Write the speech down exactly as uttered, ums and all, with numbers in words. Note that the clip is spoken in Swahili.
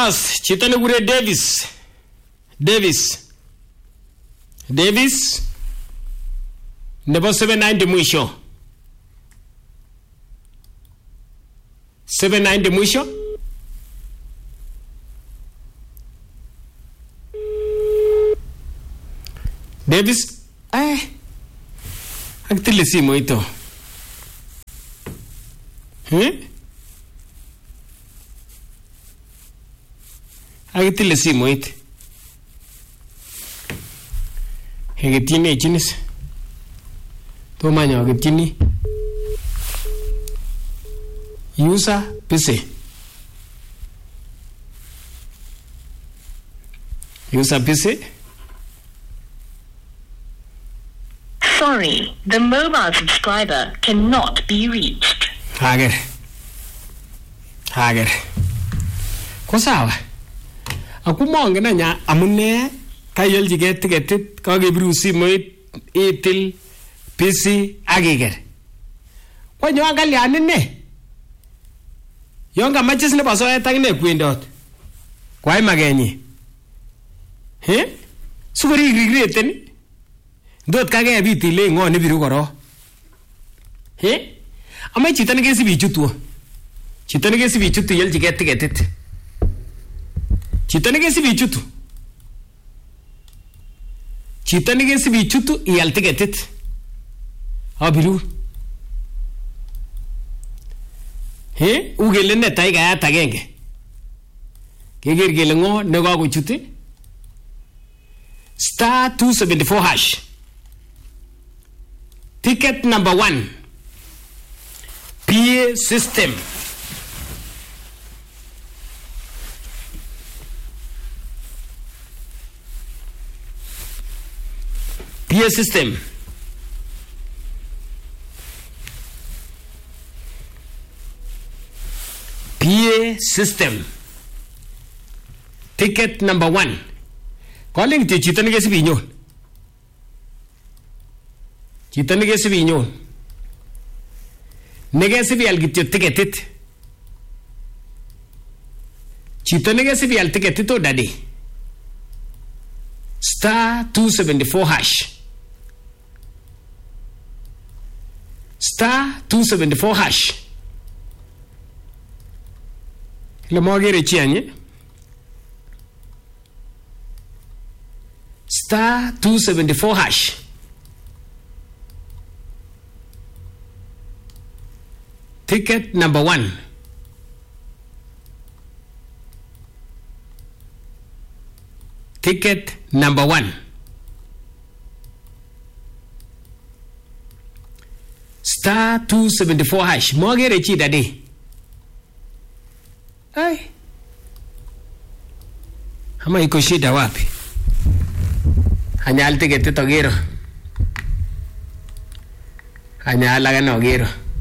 Bas, chito nekure Davis. Davis. Davis. Nebo seven ninety mwisho. seven ninety mwisho. Davis. Eh. Akitile simu ito. Hmm? Akitile simu ito. Heketine chinis. Tomanya aketini. User busy. User busy. Sorry, the mobile subscriber cannot be reached. Hager. Hager. Ko sawa. Aku mongen anya amune kayolji ke tiketit kakebiru simoit itil busy akiker. Kwanyo angalyan ine. Yon kamache sine pasoet akine kwendot. Kwai magenyi. He? Sukuri rigreten. Ndot kage bitile ngo ne biru koro. He? Ama chito nekesibi chutu. Chito nekesibi chutu yelji ke tiketit. Chito nekesibi chutu. Chito nekesibi chutu iyal tiketit. Abiru. He? Ugele netai kayat agenge. Keger kele ngo ne kakochuti. Star two seventy-four hash. Ticket number one. P A system. P A system. P A system. Ticket number one. Calling to chito nekesibi nyon. Chito nekesibi nyon. Nekesibi al kityo tiketit. Chito nekesibi al tiketit o daddy. Star two seventy-four hash. Star two seventy-four hash. Le mogere chianye. Star two seventy-four hash. Ticket number one. Ticket number one. Star two seventy-four hash. Mogere chi dadi. Ay. Ama iko shida wapi? Anyal ticket to gero. Anyal aga no gero.